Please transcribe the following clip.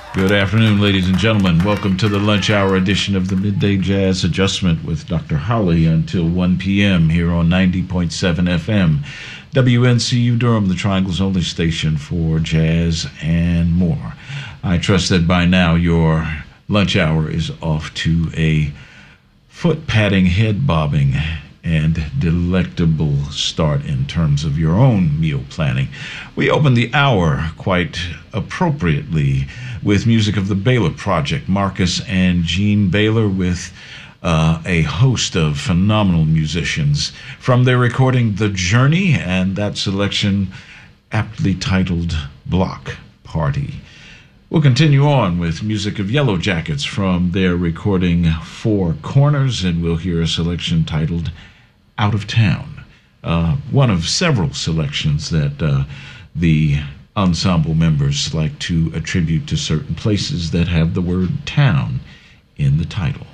Good afternoon, ladies and gentlemen. Welcome to the lunch hour edition of the Midday Jazz Adjustment with Dr. Holly until 1 p.m. here on 90.7 FM. WNCU Durham, the Triangle's only station for jazz and more. I trust that by now your lunch hour is off to a foot-patting, head-bobbing, and delectable start in terms of your own meal planning. We opened the hour quite appropriately with music of the Baylor Project, Marcus and Gene Baylor, with a host of phenomenal musicians from their recording The Journey, and that selection aptly titled Block Party. We'll continue on with music of Yellow Jackets from their recording Four Corners, and we'll hear a selection titled Out of Town. One of several selections that the ensemble members like to attribute to certain places that have the word town in the title.